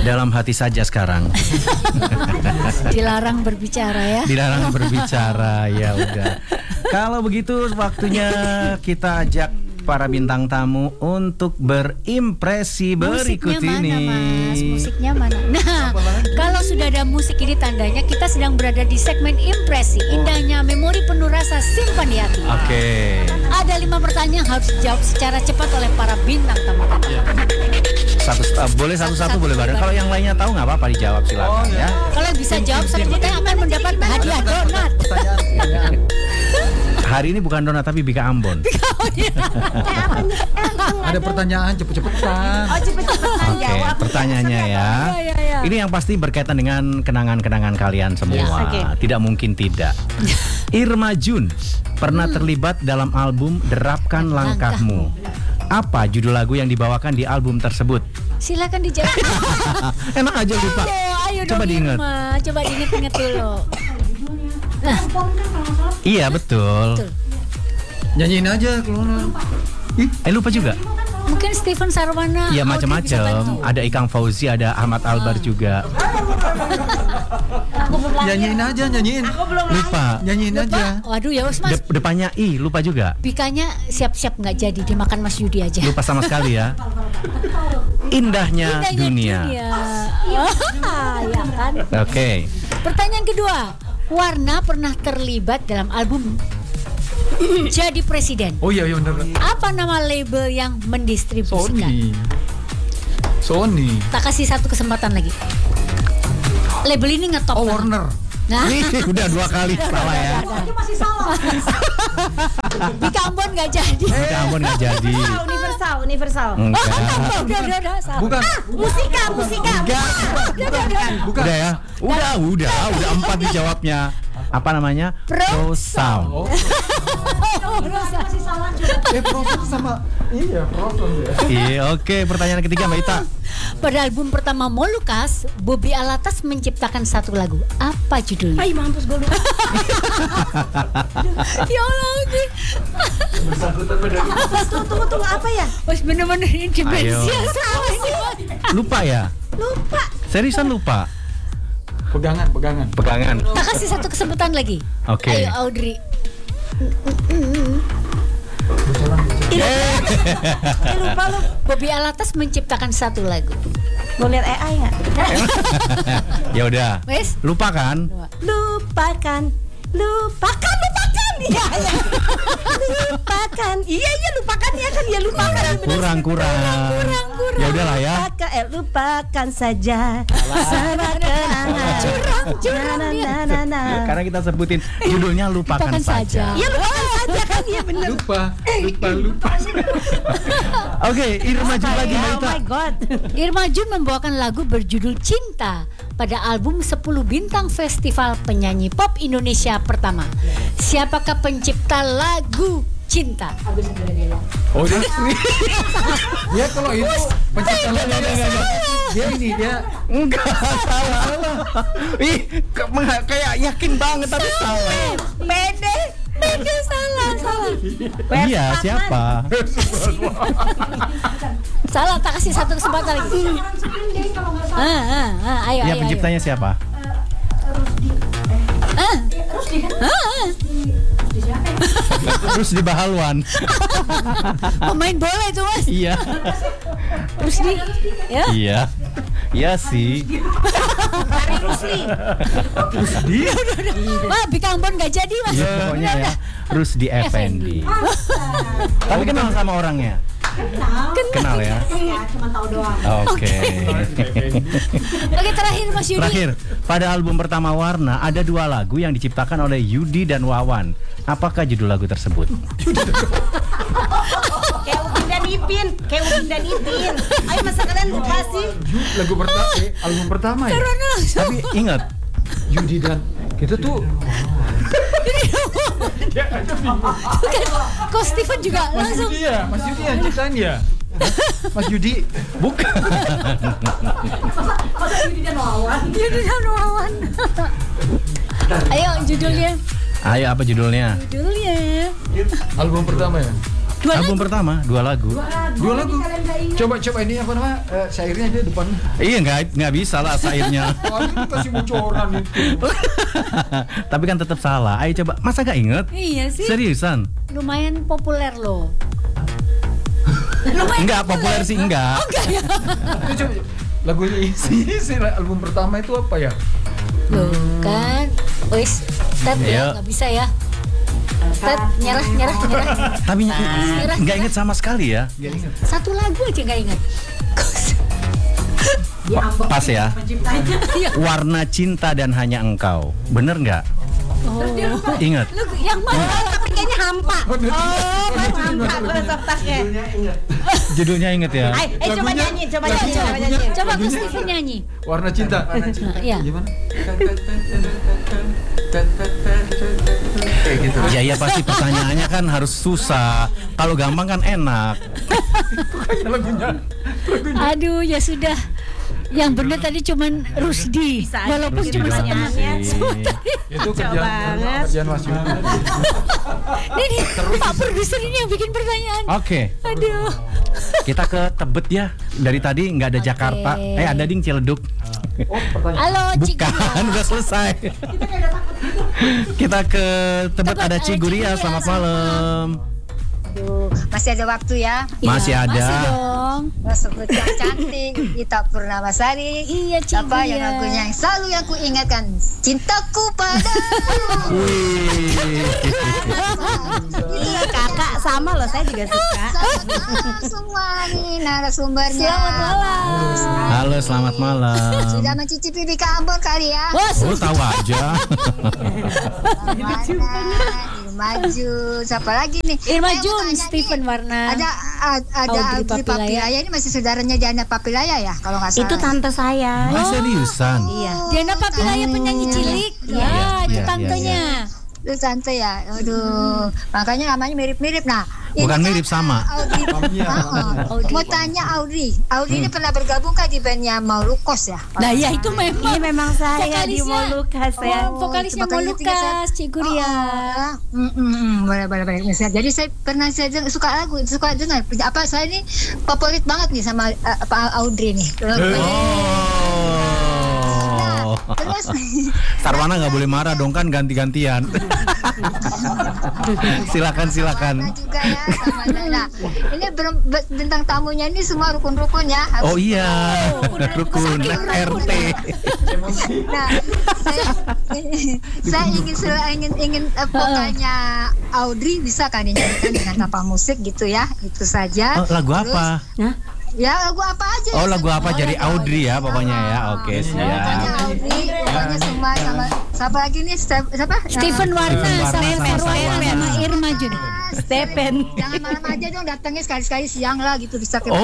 Dalam hati saja sekarang. Dilarang berbicara ya. Dilarang berbicara, ya udah. Kalau begitu waktunya kita ajak para bintang tamu untuk berimpresi berikut Musiknya ini. mana, Mas? Musiknya mana? Nah, kalau sudah ada musik ini tandanya kita sedang berada di segmen impresi. Indahnya memori penuh rasa simpan di hati. Oke. Ada 5 pertanyaan harus dijawab secara cepat oleh para bintang tamu. Boleh satu-satu, boleh bareng. Kalau yang lainnya tahu nggak apa-apa dijawab silakan ya. Kalau bisa jawab satu pertanyaan akan mendapat hadiah donat. Hari ini bukan donat tapi Bika Ambon. Ada pertanyaan cepet-cepetan. Oh, cepet-cepetan Oke, jawab. pertanyaannya ya. Ya. Ini yang pasti berkaitan dengan kenangan-kenangan kalian semua. Yes, oke. Tidak mungkin tidak. Irma Jun pernah terlibat dalam album Derapkan Langkahmu. Apa judul lagu yang dibawakan di album tersebut? Silakan dijawab. Enak aja lupa. Ayo Coba dong, diingat. Irma. Coba diingat-ingat dulu. Iya betul. Betul. Nyanyiin aja kalau Lupa juga. Mungkin Steven Sarwana. Iya Audrey bisa macam-macam. bantu. Ada Ikang Fauzi, ada Ahmad Albar juga. nyanyiin aja, nyanyiin. Lupa. Nyanyiin Lupa. aja. Waduh ya wes Mas. Depannya I, lupa juga. Bikanya siap-siap nggak jadi dimakan Mas Yudi aja. Lupa sama sekali ya. Indahnya dunia. Ya kan. Oke. Pertanyaan kedua. Warna pernah terlibat dalam album Jadi Presiden. Oh iya benar. Apa nama label yang mendistribusikan? Sony. Tak kasih satu kesempatan lagi. Label ini ngetop. Oh banget. Warner. Nah, Udah 2 kali salah ya. Ini masih salah. Bika Ambon nggak jadi. Bika Ambon nggak jadi. Universal. Enggak. Udah, salah. Bukan. Musika. Bukan. Udah ya. Udah 4 dijawabnya. Apa namanya? Pro Sound. Oh. Masih salah juga. Proses sama proses ya. Iya, oke. Pertanyaan ketiga Mbak Ita. Pada album pertama Molukas, Bobby Alatas menciptakan satu lagu. Apa judulnya? Ay, mampus gue lupa. Ya Allah, oke. Tunggu apa ya? Wes bener-bener ini demensia Ayo. sama ini. Lupa ya? Lupa. Seriusan lupa? Pegangan. Pegangan. Tak kasih satu kesempatan lagi. Oke. Ayo Audrey. Lupa lu. Bobby Alatas menciptakan satu lagu. Mau lihat AI nggak? Ya udah. Wes? Lupakan. Lupakan. Iya. Lupakan. Iya, lupakan ya kan dia lupakan. Kurang. Ya udahlah ya. Lupakan saja. Sama kenangan. Curang dia. Karena kita sebutin judulnya lupakan Lupakan saja. saja. Iya, lupakan saja kan dia bener. Lupa. Oke, Irma Jun lagi Mbak Oh Ita. my god. Irma Jun membawakan lagu berjudul Cinta pada album 10 Bintang Festival Penyanyi Pop Indonesia pertama. Siapakah pencipta lagu Cinta? Oh dia kalau itu pencipta dia Enggak salah. Ih, kayak yakin banget tapi salah. Beda salah. Iya, siapa? Salah, tak kasih satu kesempatan lagi. Ayo. Ya penciptanya siapa? Terus di Bahalwan. Pemain bola itu Mas. Iya. Terus di ya. Iya. Iya sih. Wah, Bika Ambon nggak jadi Mas. Iya pokoknya ya. Rusdi Effendi. Tapi kenal sama orangnya? Kenal ya? Cuma tahu doang. Oke. Oke, terakhir Mas Yudi. Terakhir, pada album pertama Warna ada 2 lagu yang diciptakan oleh Yudi dan Wawan. Apakah judul lagu tersebut? Kayak Upin dan Ipin. Ayo masa kalian lupa sih? lagu pertama album pertama ya. Tapi ingat, Yudi dan kita tuh Kok Steven juga langsung Mas Yudi yang ciptain ya. Mas Yudi bukan. Yudi dan Wawan. Ayo judulnya. Ayo apa judulnya? Judulnya. album pertama ya. Album pertama 2 lagu. 2 lagu. Coba ini apa nama? Syairnya aja depan. Iya nggak bisa lah syairnya. Oh, itu kasih bocoran itu. Tapi kan tetap salah. Ayo coba, masa gak inget? Iya sih. Seriusan? Lumayan populer loh. Enggak populer sih enggak. Enggak ya. Coba lagunya isi album pertama itu apa ya? Loh kan, wis, Tet ya nggak bisa ya. Tet nyerah. Tapi nggak inget sama sekali ya. Satu lagu aja nggak inget. Pas ya. Warna cinta dan hanya engkau. Bener nggak? Oh. Ingat. Lu yang mana? Tapi kayaknya hampa. Hampa pesertanya. Judulnya inget ya. Coba nyanyi. Coba Gus Steven nyanyi. Warna cinta. Iya. Gimana? Gitu. Ya pasti pertanyaannya kan harus susah. Kalau gampang kan enak. Lagunya. Aduh, ya sudah. Yang benar tadi cuman Rusdi, walaupun cuma setengahnya. Itu kerjaan Mas Yudi. Ini Pak Produser ini yang bikin pertanyaan. Oke. Aduh. Kita ke Tebet ya. Dari tadi nggak ada Jakarta. Ada ding Ciledug. Halo, Bukan, udah selesai. Kita ke Tebet, ada Ciguria. Selamat malam. Aduh, masih ada waktu ya. Masih ada. Masih dong. Sebut yang cantik, Ita Purnamasari. Iya, Cik Apa Guria. yang lagunya yang selalu yang ku ingatkan, cintaku padamu. Iya kakak sama loh, saya juga suka. Semua nih narasumbernya. Selamat malam. Halo, selamat malam. Sudah mencicipi di Ambon kali ya? Wah, Oh, tahu aja. Maju, siapa lagi nih? Irma Saya mau Jun, tanya Stephen nih, Warna. Ada Audrey Audrey Papilaya. Papilaya ini masih saudaranya Diana Papilaya ya, kalau nggak salah. Itu tante saya. Ah, seriusan? Iya. Diana Papilaya penyanyi cilik. Ya, itu Iya, tantenya. Itu tante ya, aduh, makanya namanya mirip-mirip. Nah, ini Bukan kan, mirip, sama. Audrey. Mau tanya Audrey ini pernah bergabung kan di bandnya Maulukos ya? Nah, ya itu memang. Ini memang saya di Vokalisnya. Molukas ya. Vokalisnya Coba kalian Molukas, Cik Guria. Boleh. Jadi saya pernah suka dengar. Apa saya ini favorit banget nih sama Pak Audrey nih. Oh. Terus Sarwana nggak boleh marah dong, kan ganti-gantian. Silakan. Nah, juga ya sama nah, ini bintang tamunya ini semua rukun-rukun ya. Oh iya, rukun RT. Nah, saya ingin vokalnya Audrey bisa kan dinyanyikan dengan tanpa musik gitu ya, itu saja. Oh, lagu apa? Ya lagu apa aja. Oh, lagu apa? Jadi Audrey ya pokoknya ya. Oke, Pokoknya siap. Audrey, pokoknya semua sama siapa lagi nih? Siapa? Stephen Warna sama Stephen sama Irma Jun. Stephen. Jangan malam aja dong, datangnya sekali-sekali siang lah gitu bisa ke. Oh.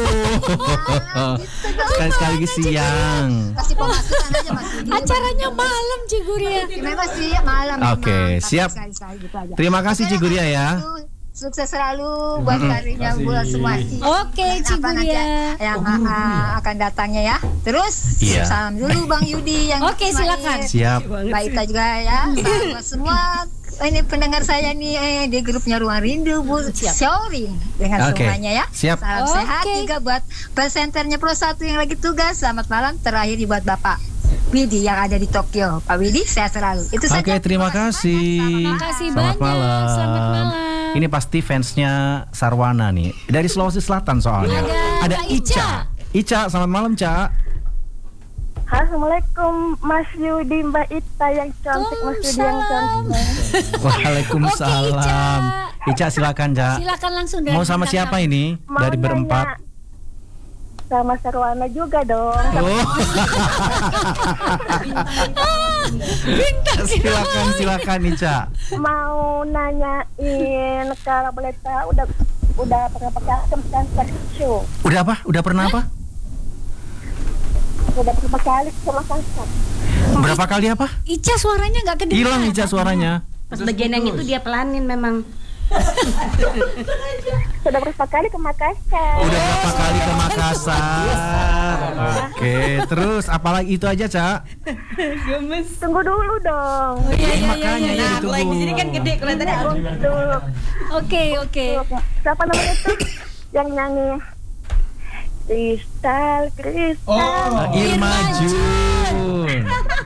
Sekali-sekali siang. Kasih pemasukan aja Mas Yudi. Acaranya malam, Cik Guria. Memang sih malam. Oke, memang. siap. Sekali-sekali gitu aja. Terima kasih Cik Guria ya. Sukses selalu buat karirnya bulan semua. Oke, Cik Apa nanti Guria. yang akan datangnya ya. Terus Iya. salam dulu Bang Yudi yang Oke, silakan. Siap. Mbak Ita juga ya. Buat semua ini pendengar saya nih di grupnya Ruang Rindu Bu sharing dengan Oke, semuanya ya. siap. Salam sehat juga buat presenternya Pro 1 yang lagi tugas. Selamat malam, terakhir buat Bapak Widi yang ada di Tokyo. Pak Widi sehat selalu. Itu saja. Oke, terima kasih. Terima kasih Selamat banyak. malam. Selamat malam. Ini pasti fansnya Sarwana nih. Dari Sulawesi Selatan soalnya. Ada Kak Ica. Ica, selamat malam, Ca. Assalamualaikum Mas Yudi, Mbak Ita yang cantik, Mas Yudi yang cantik. Waalaikumsalam. Oke, Ica, silakan, Ca. Silakan langsung dari Mau sama bintang siapa tamu. ini? Mau Dari nanya berempat. sama Sarwana juga dong. Oh. silakan Ica. Mau nanyain kalau boleh tahu udah pernah pakai kan show. Udah apa? Udah pernah apa? Udah berapa kali sama kanker. Berapa kali apa? Ica suaranya nggak kedengeran. Hilang Ica suaranya. Pas bagian yang itu dia pelanin memang. Sudah berapa kali ke Makassar. Udah berapa kali ke Makassar? Oke, terus apalagi itu aja, Cak? Tunggu dulu dong. Makanya ya Nah, kalau yang di sini kan gede kelihatannya. Untuk Oke. siapa namanya itu yang nyanyi Kristal. Irma Jun.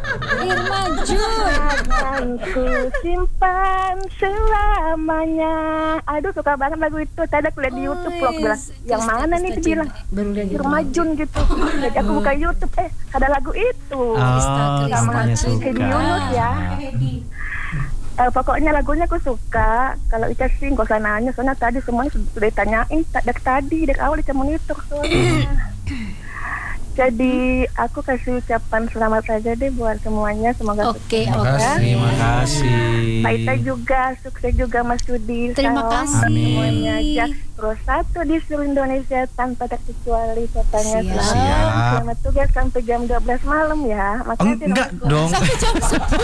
Akan ku simpan selamanya. Aduh, suka banget lagu itu. Tadi aku lihat di YouTube vlog bilang, yang mana nih dibilang Irma Jun gitu. Jadi aku buka YouTube, ada lagu itu. Namanya Hedi suka. Yunus ya. Pokoknya lagunya aku suka. Kalau Ica sih nggak usah nanya, soalnya tadi semuanya sudah ditanyain dari awal Ica monitor soalnya. Jadi aku kasih ucapan selamat saja deh buat semuanya, semoga Oke. Terima kasih. Pak Ita juga, sukses juga Mas Yudi. Terima Salam kasih. semuanya aja. Pro 1 di seluruh Indonesia tanpa terkecuali. Katanya selamat tugas sampai jam 12 malam ya. Makasih. Enggak dong. Sampai jam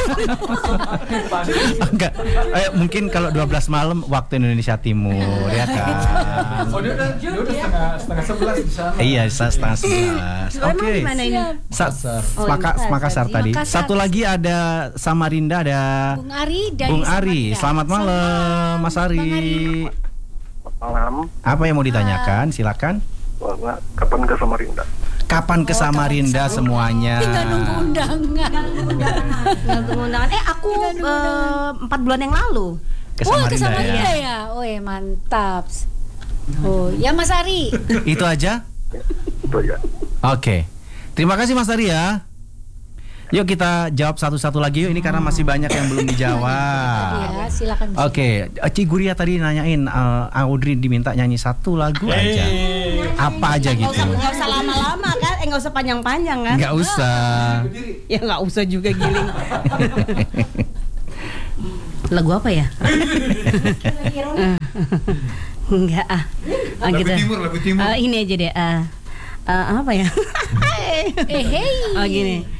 10. Enggak. Mungkin kalau 12 malam waktu Indonesia Timur ya kan. Oh, dia udah setengah 11 di sana. Iya, setengah 11. Oke. Gimana ini? Makassar tadi. Makassar. Satu lagi ada Samarinda, ada Bung Ari dari Bung Ari. Samarinda. Selamat malam, Mas Ari. Bang Ari. Malam, Apa yang mau ditanyakan? Silakan. Bapak, kapan ke Samarinda? Kapan ke Samarinda semuanya? Tinggal nunggu undangan. Nunggu undangan. Aku 4 bulan yang lalu. Ke Wah, Samarinda, ke Samarinda ya. ya. Oh, mantap. Oh, ya Mas Ari. Itu aja? Itu ya. Oke. Terima kasih Mas Ari ya. Yuk kita jawab satu-satu lagi yuk, ini karena masih banyak yang belum dijawab. Ya, silakan. Oke, Ciguria tadi nanyain Audrey diminta nyanyi satu lagu aja. Apa aja gitu? Nggak usah lama-lama kan? Nggak usah panjang-panjang kan? Nggak usah. Ya nggak usah juga giling. Lagu apa ya? Enggak Lagu gitu. Timur. Ini aja deh. Apa ya? Hey. Oh gini.